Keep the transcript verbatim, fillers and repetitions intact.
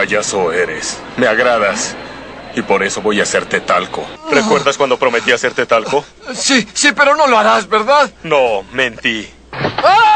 payaso eres. Me agradas. Y por eso voy a hacerte talco. ¿Recuerdas cuando prometí hacerte talco? Sí, sí, pero no lo harás, ¿verdad? No, mentí. ¡Ah!